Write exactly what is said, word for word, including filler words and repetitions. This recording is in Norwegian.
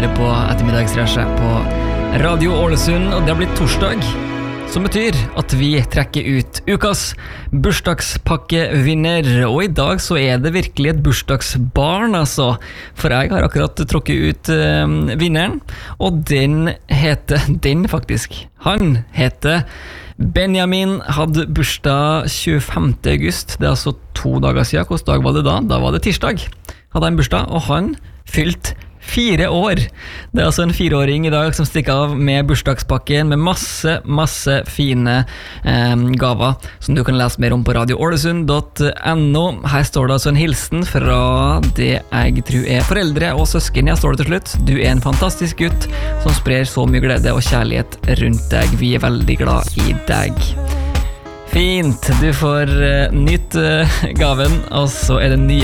hører på ettermiddagsrasjet på Radio Ålesund, og det har blitt torsdag, som betyr at vi trekker ut ukas bursdagspakkevinner. Og i dag så er det virkelig et bursdagsbarn, altså. For jeg har akkurat trukket ut uh, vinneren, og den heter, den faktisk, han heter Benjamin, hadde bursdag tjuefemte august. Det er altså to dager siden. Hvilken dag var det da? Da var det tirsdag. Hadde han bursdag, og han fylt fire år. Det er altså en fireåring i dag som stikker av med bursdagspakken med masse, masse fine eh, gaver som du kan lese mer om på radio ålesund punktum no. Her står det altså en hilsen fra det jeg tror er foreldre og søsken. Jeg står det til slutt. Du er en fantastisk gutt som sprer så mye glede og kjærlighet rundt deg. Vi er veldig glad i deg. Fint, du får uh, nytt uh, gaven, og så er det nye